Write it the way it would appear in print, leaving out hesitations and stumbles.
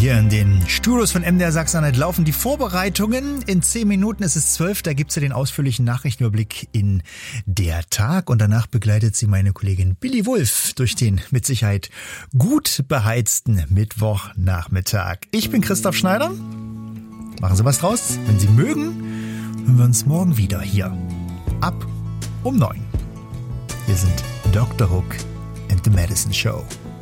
Hier in den Studios von MDR Sachsen-Anhalt laufen die Vorbereitungen. In 10 Minuten ist es 12, da gibt's ja den ausführlichen Nachrichtenüberblick in der Tag. Und danach begleitet sie meine Kollegin Billy Wulff durch den mit Sicherheit gut beheizten Mittwochnachmittag. Ich bin Christoph Schneider. Machen Sie was draus. Wenn Sie mögen, hören wir uns morgen wieder hier ab um 9. Hier sind Dr. Hook and the Medicine Show.